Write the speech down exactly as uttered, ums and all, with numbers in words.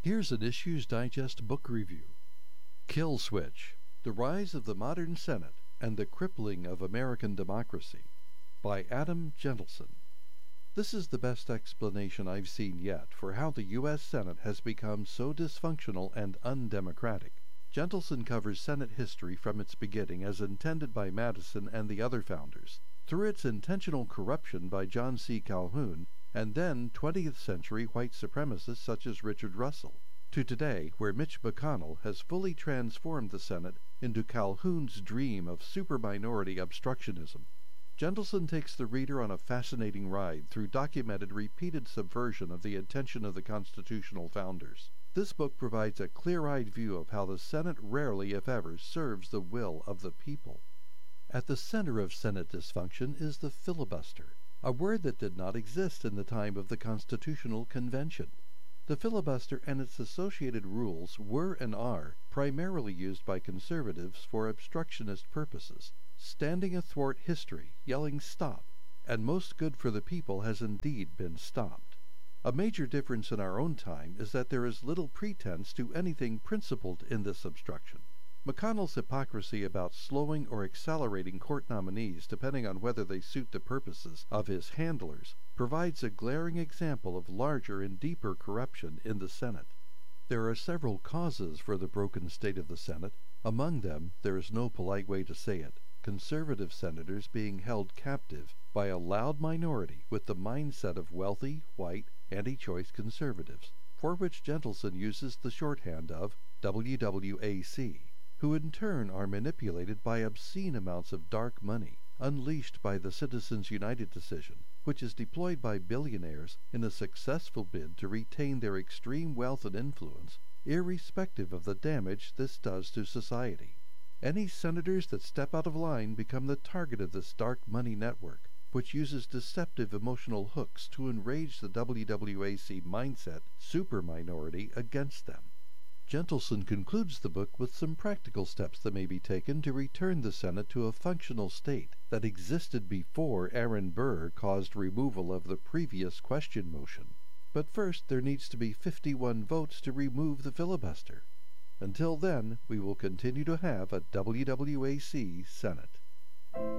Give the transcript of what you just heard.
Here's an Issues Digest book review. Kill Switch: The Rise of the Modern Senate and the Crippling of American Democracy by Adam Gentleson. This is the best explanation I've seen yet for how the U S Senate has become so dysfunctional and undemocratic. Gentleson covers Senate history from its beginning as intended by Madison and the other founders, through its intentional corruption by John C. Calhoun, and then twentieth century white supremacists such as Richard Russell, to today where Mitch McConnell has fully transformed the Senate into Calhoun's dream of super-minority obstructionism. Gentleson takes the reader on a fascinating ride through documented repeated subversion of the intention of the constitutional founders. This book provides a clear-eyed view of how the Senate rarely, if ever, serves the will of the people. At the center of Senate dysfunction is the filibuster, a word that did not exist in the time of the Constitutional Convention. The filibuster and its associated rules were and are primarily used by conservatives for obstructionist purposes, standing athwart history, yelling "stop," and most good for the people has indeed been stopped. A major difference in our own time is that there is little pretense to anything principled in this obstruction. McConnell's hypocrisy about slowing or accelerating court nominees depending on whether they suit the purposes of his handlers provides a glaring example of larger and deeper corruption in the Senate. There are several causes for the broken state of the Senate. Among them, there is no polite way to say it, conservative senators being held captive by a loud minority with the mindset of wealthy, white, anti-choice conservatives, for which Gentleson uses the shorthand of W W A C, who in turn are manipulated by obscene amounts of dark money, unleashed by the Citizens United decision, which is deployed by billionaires in a successful bid to retain their extreme wealth and influence, irrespective of the damage this does to society. Any senators that step out of line become the target of this dark money network, which uses deceptive emotional hooks to enrage the W W A C mindset super-minority against them. Gentleson concludes the book with some practical steps that may be taken to return the Senate to a functional state that existed before Aaron Burr caused removal of the previous question motion. But first there needs to be fifty-one votes to remove the filibuster. Until then, we will continue to have a W W A C Senate.